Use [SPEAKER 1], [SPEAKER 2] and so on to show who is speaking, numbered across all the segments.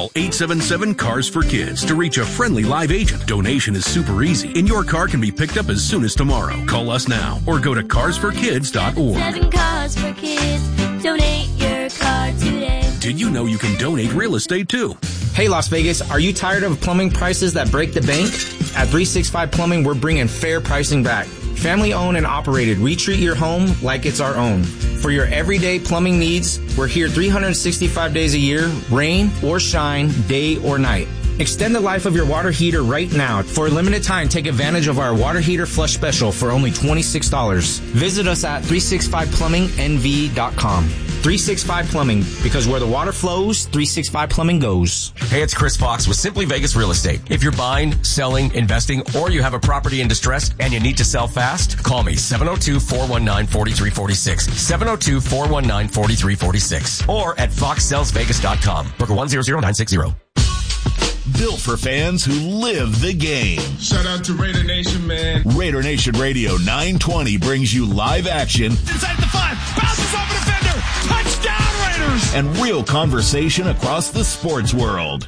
[SPEAKER 1] Call 877-CARS-FOR-KIDS to reach a friendly live agent. Donation is super easy, and your car can be picked up as soon as tomorrow. Call us now or go to carsforkids.org.
[SPEAKER 2] 7 Cars for Kids. Donate your car today.
[SPEAKER 1] Did you know you can donate real estate too?
[SPEAKER 3] Hey, Las Vegas, are you tired of plumbing prices that break the bank? At 365 Plumbing, we're bringing fair pricing back. Family owned and operated, we treat your home like it's our own. For your everyday plumbing needs, we're here 365 days a year, rain or shine, day or night. Extend the life of your water heater right now. For a limited time, take advantage of our water heater flush special for only $26. Visit us at 365plumbingnv.com. 365 Plumbing, because where the water flows, 365 Plumbing goes.
[SPEAKER 4] Hey, it's Chris Fox with Simply Vegas Real Estate. If you're buying, selling, investing, or you have a property in distress and you need to sell fast, call me 702-419-4346. 702-419-4346. Or at foxsellsvegas.com. Broker 100960.
[SPEAKER 5] Built for fans who live the game.
[SPEAKER 6] Shout out to Raider Nation, man.
[SPEAKER 5] Raider Nation Radio 920 brings you live action.
[SPEAKER 7] Inside the 5. Bounces off a defender. Touchdown, Raiders.
[SPEAKER 5] And real conversation across the sports world.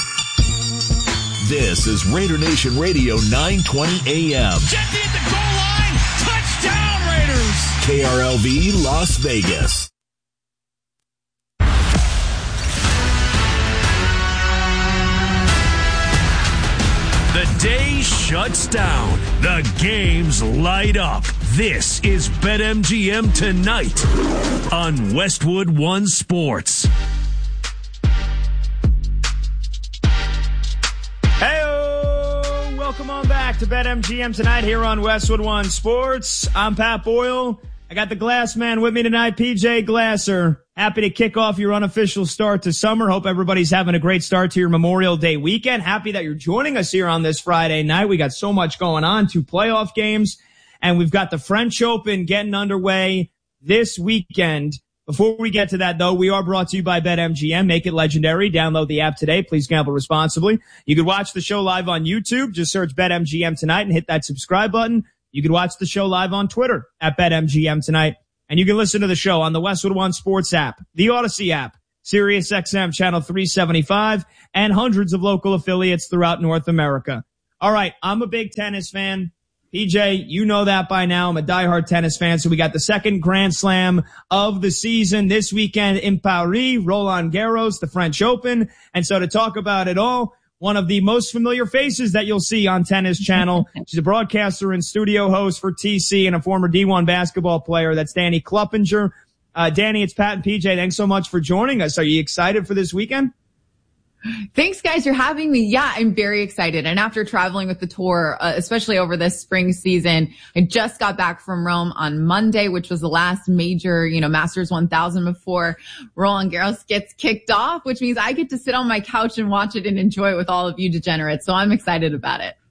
[SPEAKER 5] This is Raider Nation Radio 920 AM.
[SPEAKER 7] Jeffy at the goal line. Touchdown, Raiders.
[SPEAKER 5] KRLV Las Vegas.
[SPEAKER 8] The day shuts down. The games light up. This is BetMGM Tonight on Westwood One Sports.
[SPEAKER 9] Hey-o! Welcome on back to BetMGM Tonight here on Westwood One Sports. I'm Pat Boyle. I got the Glass Man with me tonight, PJ Glasser. Happy to kick off your unofficial start to summer. Hope everybody's having a great start to your Memorial Day weekend. Happy that you're joining us here on this Friday night. We got so much going on, 2 playoff games, and we've got the French Open getting underway this weekend. Before we get to that, though, we are brought to you by BetMGM. Make it legendary. Download the app today. Please gamble responsibly. You can watch the show live on YouTube. Just search BetMGM Tonight and hit that subscribe button. You can watch the show live on Twitter at BetMGM Tonight. And you can listen to the show on the Westwood One Sports app, the Odyssey app, Sirius XM Channel 375, and hundreds of local affiliates throughout North America. All right, I'm a big tennis fan. PJ, you know that by now. I'm a diehard tennis fan. So we got the second Grand Slam of the season this weekend in Paris, Roland Garros, the French Open. And so to talk about it all, one of the most familiar faces that you'll see on Tennis Channel. She's a broadcaster and studio host for TC and a former D1 basketball player. That's Danny Kluppinger. Danny, it's Pat and PJ. Thanks so much for joining us. Are you excited for this weekend?
[SPEAKER 10] Thanks, guys, for having me. Yeah, I'm very excited. And after traveling with the tour, especially over this spring season, I just got back from Rome on Monday, which was the last major, Masters 1000 before Roland Garros gets kicked off, which means I get to sit on my couch and watch it and enjoy it with all of you degenerates. So I'm excited about it.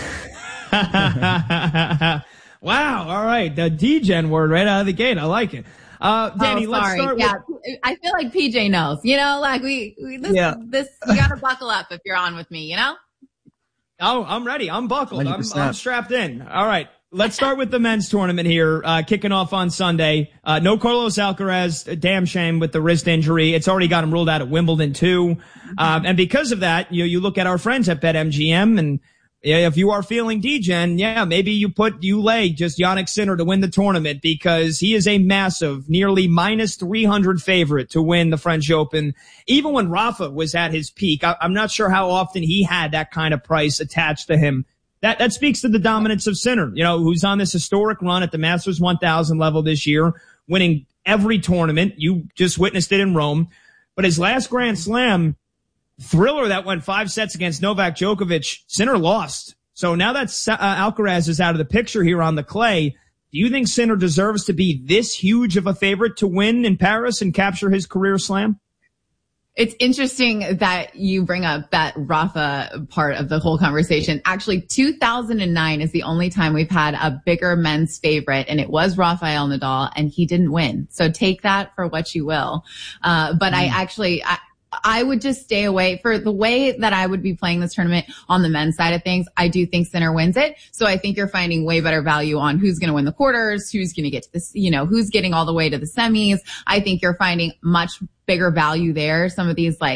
[SPEAKER 9] Wow. All right. The D-Gen word right out of the gate. I like it. Danny, let's start with...
[SPEAKER 10] I feel like PJ knows, like we you gotta buckle up if you're on with me,
[SPEAKER 9] Oh, I'm ready. I'm buckled. I'm strapped in. All right. Let's start with the men's tournament here, kicking off on Sunday. No Carlos Alcaraz, a damn shame with the wrist injury. It's already got him ruled out at Wimbledon too. And because of that, you look at our friends at BetMGM and if you are feeling D-Gen, maybe you lay just Jannik Sinner to win the tournament because he is a massive, nearly minus 300 favorite to win the French Open. Even when Rafa was at his peak, I'm not sure how often he had that kind of price attached to him. That speaks to the dominance of Sinner, who's on this historic run at the Masters 1000 level this year, winning every tournament. You just witnessed it in Rome. But his last Grand Slam, thriller that went 5 sets against Novak Djokovic, Sinner lost. So now that Alcaraz is out of the picture here on the clay, do you think Sinner deserves to be this huge of a favorite to win in Paris and capture his career slam?
[SPEAKER 10] It's interesting that you bring up that Rafa part of the whole conversation. Actually, 2009 is the only time we've had a bigger men's favorite, and it was Rafael Nadal, and he didn't win. So take that for what you will. But I would just stay away for the way that I would be playing this tournament on the men's side of things. I do think Sinner wins it. So I think you're finding way better value on who's going to win the quarters, who's going to get to this, who's getting all the way to the semis. I think you're finding much bigger value there. Some of these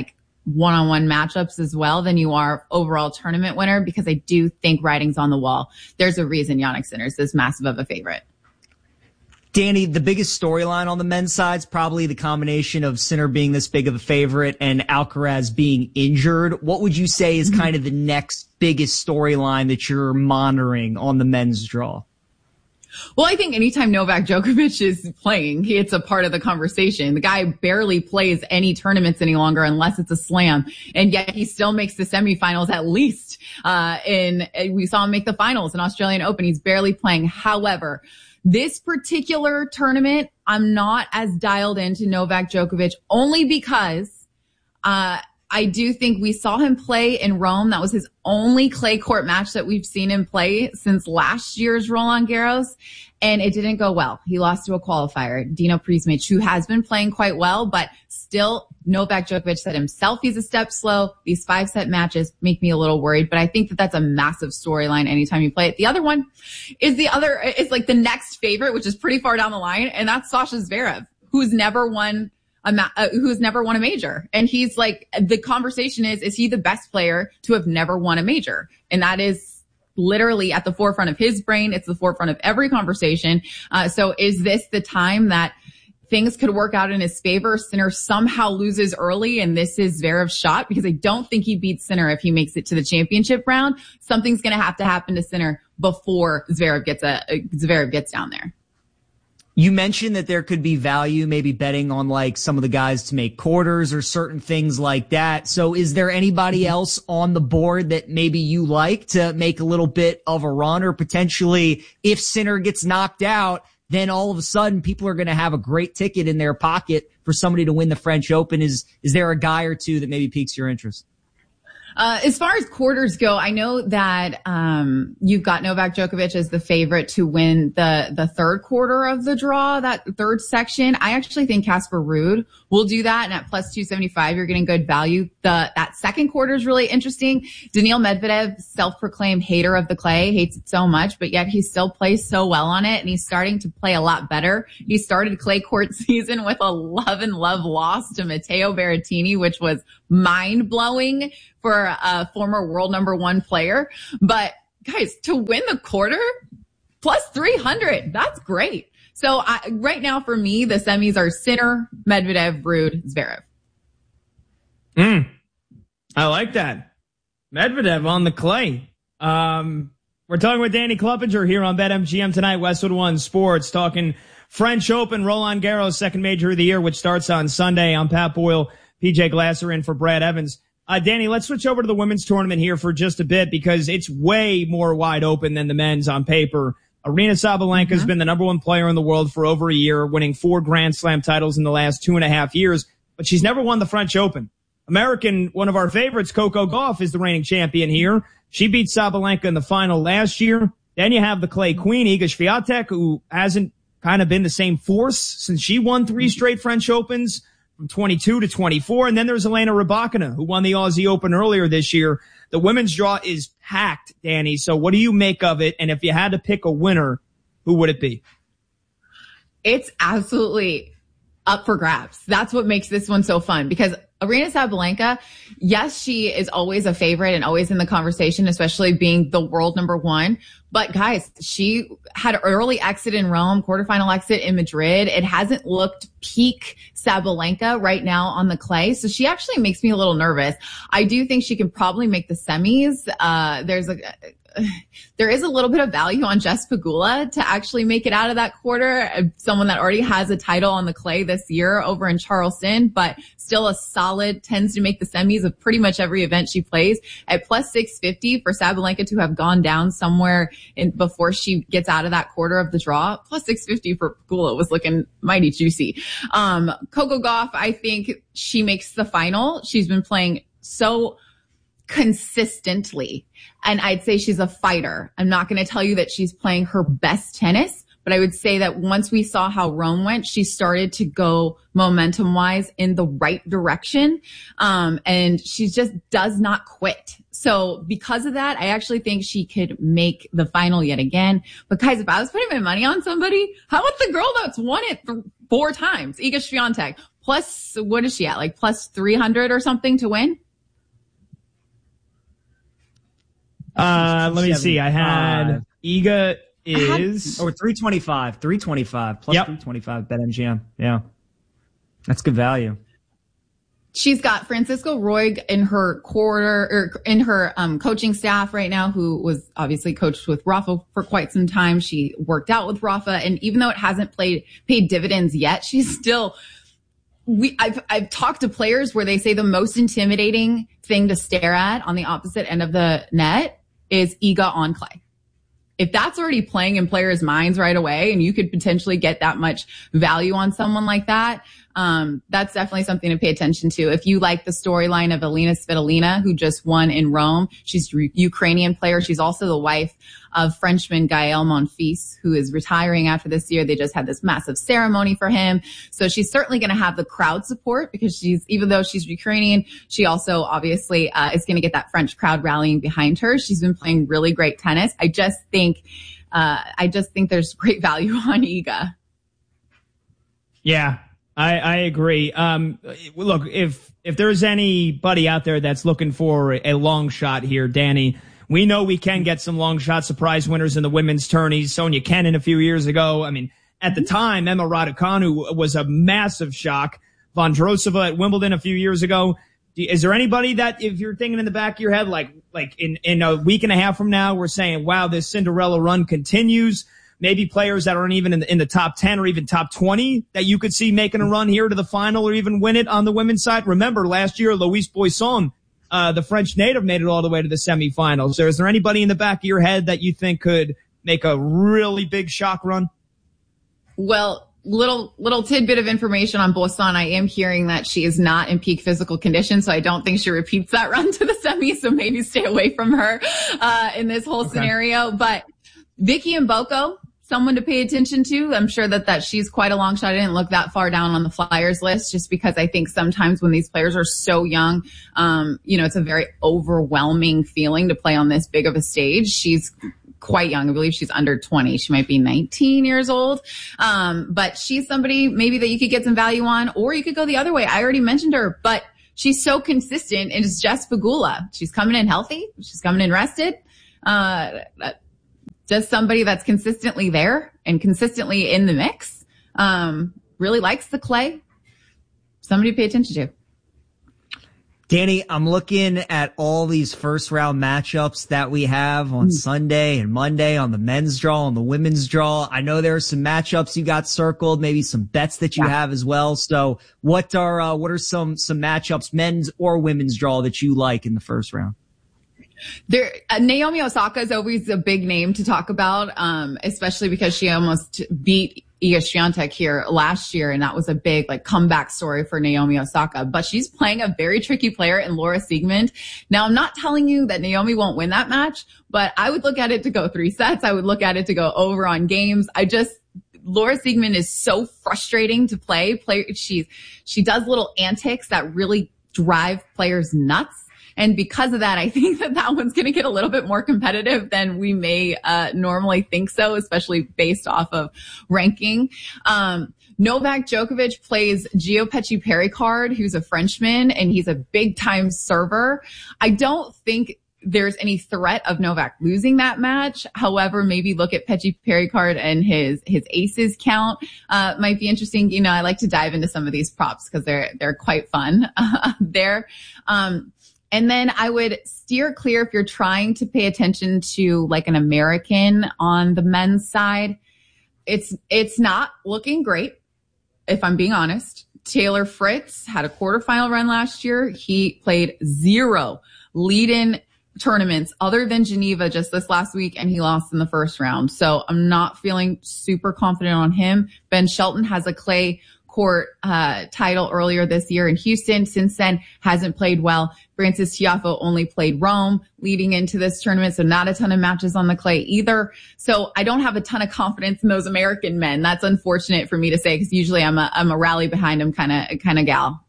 [SPEAKER 10] one-on-one matchups as well than you are overall tournament winner, because I do think writing's on the wall. There's a reason Jannik Sinner is this massive of a favorite.
[SPEAKER 11] Danny, the biggest storyline on the men's side is probably the combination of Sinner being this big of a favorite and Alcaraz being injured. What would you say is kind of the next biggest storyline that you're monitoring on the men's draw?
[SPEAKER 10] Well, I think anytime Novak Djokovic is playing, it's a part of the conversation. The guy barely plays any tournaments any longer unless it's a slam. And yet he still makes the semifinals at least. We saw him make the finals in Australian Open. He's barely playing. However, this particular tournament, I'm not as dialed into Novak Djokovic only because, I do think we saw him play in Rome. That was his only clay court match that we've seen him play since last year's Roland Garros, and it didn't go well. He lost to a qualifier, Dino Prismic, who has been playing quite well, but still Novak Djokovic said himself he's a step slow. These 5-set matches make me a little worried, but I think that that's a massive storyline anytime you play it. The other one is like the next favorite, which is pretty far down the line, and that's Sasha Zverev, who's never won a major. And he's like, the conversation is he the best player to have never won a major? And that is literally at the forefront of his brain. It's the forefront of every conversation. So is this the time that things could work out in his favor? Sinner somehow loses early and this is Zverev's shot, because I don't think he beats Sinner if he makes it to the championship round. Something's going to happen to Sinner before Zverev gets down there.
[SPEAKER 11] You mentioned that there could be value maybe betting on like some of the guys to make quarters or certain things like that. So is there anybody else on the board that maybe you like to make a little bit of a run, or potentially if Sinner gets knocked out, then all of a sudden people are going to have a great ticket in their pocket for somebody to win the French Open? Is there a guy or two that maybe piques your interest?
[SPEAKER 10] As far as quarters go, I know that you've got Novak Djokovic as the favorite to win the third quarter of the draw, that third section. I actually think Casper Ruud will do that, and at plus 275, you're getting good value. That second quarter is really interesting. Daniil Medvedev, self-proclaimed hater of the clay, hates it so much, but yet he still plays so well on it, and he's starting to play a lot better. He started clay court season with a love loss to Matteo Berrettini, which was mind-blowing for a former world number 1 player. But guys, to win the quarter, plus 300, that's great. So right now for me, the semis are Sinner, Medvedev, Ruud, Zverev.
[SPEAKER 9] I like that. Medvedev on the clay. We're talking with Danny Kluppinger here on BetMGM tonight, Westwood One Sports, talking French Open, Roland Garros, second major of the year, which starts on Sunday. I'm Pat Boyle, PJ Glasser in for Brad Evans. Danny, let's switch over to the women's tournament here for just a bit, because it's way more wide open than the men's on paper. Aryna Sabalenka has been the number 1 player in the world for over a year, winning 4 Grand Slam titles in the last 2.5 years, but she's never won the French Open. American, one of our favorites, Coco Gauff, is the reigning champion here. She beat Sabalenka in the final last year. Then you have the clay queen, Iga Swiatek, who hasn't kind of been the same force since she won 3 straight French Opens from 22 to 24. And then there's Elena Rybakina, who won the Aussie Open earlier this year. The women's draw is packed, Danny. So what do you make of it? And if you had to pick a winner, who would it be?
[SPEAKER 10] It's absolutely up for grabs. That's what makes this one so fun, because Aryna Sabalenka, yes, she is always a favorite and always in the conversation, especially being the world number 1. But guys, she had an early exit in Rome, quarterfinal exit in Madrid. It hasn't looked peak Sabalenka right now on the clay. So she actually makes me a little nervous. I do think she can probably make the semis. There is a little bit of value on Jess Pegula to actually make it out of that quarter. Someone that already has a title on the clay this year over in Charleston, but still a solid, tends to make the semis of pretty much every event she plays. At plus 650 for Sabalenka to have gone down somewhere before she gets out of that quarter of the draw, plus 650 for Pegula was looking mighty juicy. Coco Gauff, I think she makes the final. She's been playing so consistently, and I'd say she's a fighter. I'm not going to tell you that she's playing her best tennis, but I would say that once we saw how Rome went, she started to go momentum wise in the right direction. And she just does not quit. So because of that, I actually think she could make the final yet again. But guys, if I was putting my money on somebody, how about the girl that's won it 4 times? Iga Swiatek, plus, what is she at? Like plus 300 or something to win?
[SPEAKER 9] Let me see. I had Iga is
[SPEAKER 11] 325 plus 325 BetMGM. Yeah. That's good value.
[SPEAKER 10] She's got Francisco Roig in her coaching staff right now, who was obviously coached with Rafa for quite some time. She worked out with Rafa, and even though it hasn't paid dividends yet, she's still. I've talked to players where they say the most intimidating thing to stare at on the opposite end of the net is Iga on clay. If that's already playing in players' minds right away, and you could potentially get that much value on someone like that, that's definitely something to pay attention to. If you like the storyline of Elina Svitolina, who just won in Rome, she's a Ukrainian player. She's also the wife of Frenchman Gaël Monfils, who is retiring after this year. They just had this massive ceremony for him. So she's certainly going to have the crowd support because even though she's Ukrainian, she also obviously is going to get that French crowd rallying behind her. She's been playing really great tennis. I just think there's great value on Iga.
[SPEAKER 9] Yeah. I agree. Look, if there's anybody out there that's looking for a long shot here, Danny, we know we can get some long shot surprise winners in the women's tourneys. Sonia Kennan a few years ago. I mean, at the time, Emma Raducanu was a massive shock. Vondrousova at Wimbledon a few years ago. Is there anybody that, if you're thinking in the back of your head, like in a week and a half from now, we're saying, wow, this Cinderella run continues? Maybe players that aren't even in the top 10 or even top 20 that you could see making a run here to the final or even win it on the women's side. Remember, last year, Louise Boisson, the French native, made it all the way to the semifinals. So is there anybody in the back of your head that you think could make a really big shock run?
[SPEAKER 10] Well, little tidbit of information on Boisson. I am hearing that she is not in peak physical condition, so I don't think she repeats that run to the semis, so maybe stay away from her in this whole scenario. But Vicky Mboko, someone to pay attention to. I'm sure that she's quite a long shot. I didn't look that far down on the Flyers list just because I think sometimes when these players are so young, it's a very overwhelming feeling to play on this big of a stage. She's quite young. I believe she's under 20. She might be 19 years old. But she's somebody maybe that you could get some value on, or you could go the other way. I already mentioned her, but she's so consistent. It is Jess Pegula. She's coming in healthy. She's coming in rested. Just somebody that's consistently there and consistently in the mix. Really likes the clay. Somebody to pay attention to.
[SPEAKER 11] Danny, I'm looking at all these first round matchups that we have on Sunday and Monday on the men's draw, on the women's draw. I know there are some matchups you got circled, maybe some bets that you have as well. So what are some matchups, men's or women's draw, that you like in the first round?
[SPEAKER 10] Naomi Osaka is always a big name to talk about, especially because she almost beat Iga Swiatek here last year, and that was a big comeback story for Naomi Osaka. But she's playing a very tricky player in Laura Siegemund. Now, I'm not telling you that Naomi won't win that match, but I would look at it to go 3 sets. I would look at it to go over on games. Laura Siegemund is so frustrating to play. She does little antics that really drive players nuts. And because of that, I think that one's going to get a little bit more competitive than we may normally think so, especially based off of ranking. Novak Djokovic plays Gio Pecci-Perricard, who's a Frenchman, and he's a big-time server. I don't think there's any threat of Novak losing that match. However, maybe look at Pecci-Perricard and his aces count. Might be interesting. I like to dive into some of these props because they're quite fun there. And then I would steer clear if you're trying to pay attention to an American on the men's side. It's not looking great, if I'm being honest. Taylor Fritz had a quarterfinal run last year. He played 0 lead-in tournaments other than Geneva just this last week, and he lost in the first round. So I'm not feeling super confident on him. Ben Shelton has a clay court title earlier this year in Houston. Since then, hasn't played well. Francis Tiafoe only played Rome leading into this tournament, so not a ton of matches on the clay either. So I don't have a ton of confidence in those American men. That's unfortunate for me to say because usually I'm a rally behind them kind of gal.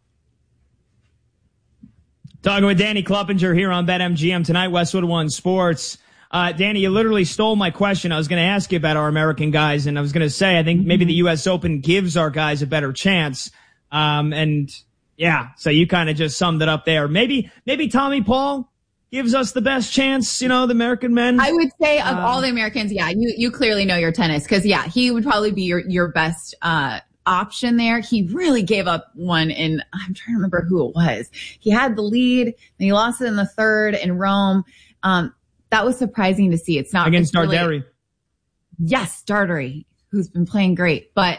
[SPEAKER 9] Talking with Danny Kloppinger here on BetMGM tonight, Westwood One Sports. Danny, you literally stole my question. I was going to ask you about our American guys, and I was going to say I think maybe the U.S. Open gives our guys a better chance. And yeah, so you kind of just summed it up there. Maybe Tommy Paul gives us the best chance, the American men.
[SPEAKER 10] I would say of all the Americans, yeah, you clearly know your tennis because, yeah, he would probably be your best option there. He really gave up one I'm trying to remember who it was. He had the lead and he lost it in the third in Rome. That was surprising to see. It's not
[SPEAKER 9] against Darderi.
[SPEAKER 10] Really, yes, Darderi, who's been playing great. But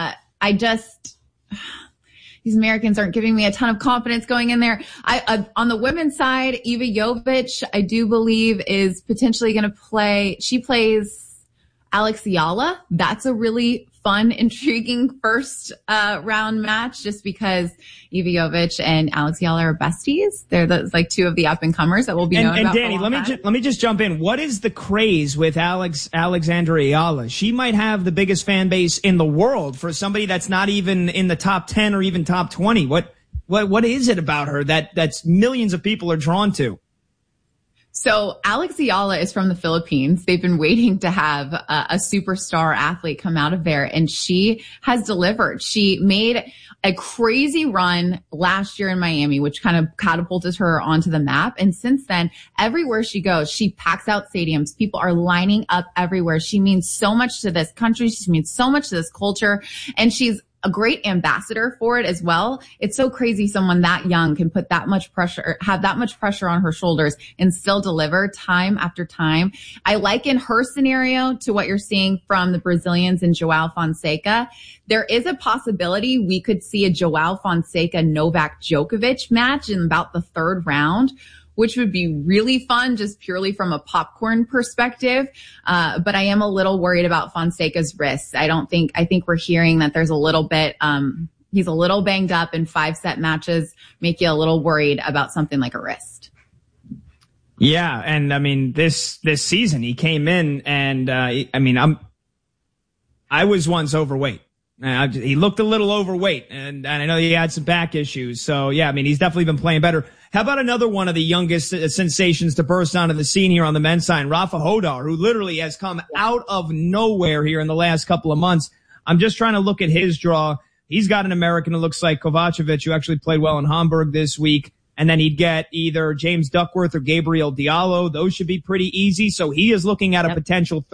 [SPEAKER 10] these Americans aren't giving me a ton of confidence going in there. On the women's side, Iva Jovic, I do believe is potentially going to play. She plays Alex Ayala. That's a really fun, intriguing first round match just because Iva Jovic and Alex Ayala are besties. They're like two of the up and comers that will be known about.
[SPEAKER 9] And Danny, let me just jump in. What is the craze with Alexandra Ayala? She might have the biggest fan base in the world for somebody that's not even in the top 10 or even top 20. What is it about her that's millions of people are drawn to?
[SPEAKER 10] So Alex Ayala is from the Philippines. They've been waiting to have a superstar athlete come out of there, and she has delivered. She made a crazy run last year in Miami, which kind of catapulted her onto the map. And since then, everywhere she goes, she packs out stadiums. People are lining up everywhere. She means so much to this country. She means so much to this culture, and she's a great ambassador for it as well. It's so crazy someone that young can put that much pressure, have that much pressure on her shoulders and still deliver time after time. I liken her scenario to what you're seeing from the Brazilians and Joao Fonseca. There is a possibility we could see a Joao Fonseca-Novak Djokovic match in about the third round, which would be really fun just purely from a popcorn perspective. But I am a little worried about Fonseca's wrists. I think we're hearing that there's a little bit, he's a little banged up and 5-set matches make you a little worried about something like a wrist.
[SPEAKER 9] Yeah. And I mean, this season he came in and, I was once overweight. He looked a little overweight and I know he had some back issues. So yeah, I mean, he's definitely been playing better. How about another one of the youngest sensations to burst onto the scene here on the men's side, Rafa Hodar, who literally has come out of nowhere here in the last couple of months. I'm just trying to look at his draw. He's got an American, it looks like Kovacevic, who actually played well in Hamburg this week. And then he'd get either James Duckworth or Gabriel Diallo. Those should be pretty easy. So he is looking at a potential